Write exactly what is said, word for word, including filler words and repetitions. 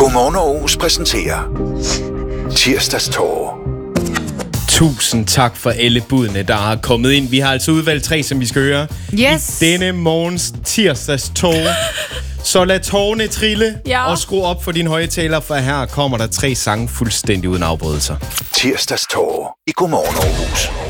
Godmorgen Aarhus præsenterer Tirsdagstårer. Tusind tak for alle budene, der har kommet ind. Vi har altså udvalgt tre, som vi skal høre. Yes. I denne morgens tirsdagstårer. Så lad tårerne trille ja. og skru op for din højtaler, for her kommer der tre sange fuldstændig uden afbrydelser. Tirsdagstårer i Godmorgen Aarhus.